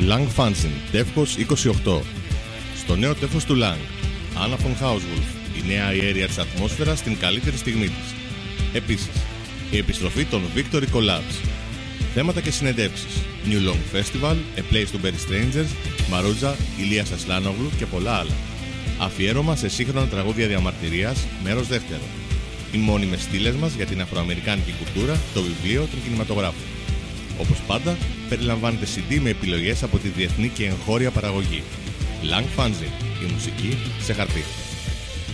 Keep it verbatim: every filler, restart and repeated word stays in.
Lang Fanzine, τεύχος είκοσι οκτώ. Στο νέο τεύχος του Lang, Anna von Hauswolf, η νέα ιέρια της ατμόσφαιρας στην καλύτερη στιγμή της. Επίσης, η επιστροφή των Victory Collabs. Θέματα και συνεντεύξεις, New Long Festival, A Place to Bury Strangers, Marouja, Ηλίας Ασλάνογλου και πολλά άλλα. Αφιέρωμα σε σύγχρονα τραγούδια διαμαρτυρίας, μέρος δεύτερο. Οι μόνιμες στήλες μας για την αφροαμερικάνικη κουλτούρα, το βιβλίο, τον κινηματογράφο. Όπως πάντα, περιλαμβάνεται σι ντι με επιλογές από τη διεθνή και εγχώρια παραγωγή. Lang Fanzine, η μουσική σε χαρτί.